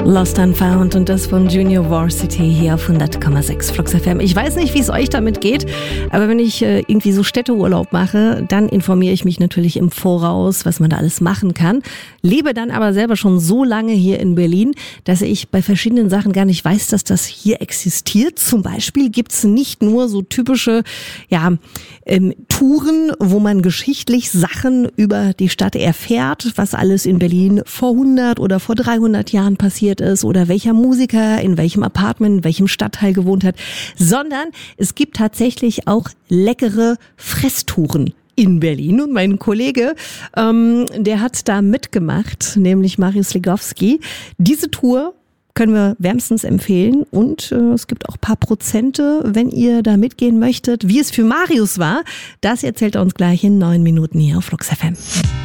Lost and Found und das von Junior Varsity hier auf 100,6 Flux FM. Ich weiß nicht, wie es euch damit geht, aber wenn ich irgendwie so Städteurlaub mache, dann informiere ich mich natürlich im Voraus, was man da alles machen kann. Lebe dann aber selber schon so lange hier in Berlin, dass ich bei verschiedenen Sachen gar nicht weiß, dass das hier existiert. Zum Beispiel gibt's nicht nur so typische Touren, wo man geschichtlich Sachen über die Stadt erfährt, was alles in Berlin vor 100 oder vor 300 Jahren passiert ist oder welcher Musiker in welchem Apartment, in welchem Stadtteil gewohnt hat, sondern es gibt tatsächlich auch leckere Fresstouren in Berlin. Und mein Kollege, der hat da mitgemacht, nämlich Marius Legowski. Diese Tour können wir wärmstens empfehlen und es gibt auch ein paar Prozente, wenn ihr da mitgehen möchtet. Wie es für Marius war, das erzählt er uns gleich in 9 Minuten hier auf Flux FM.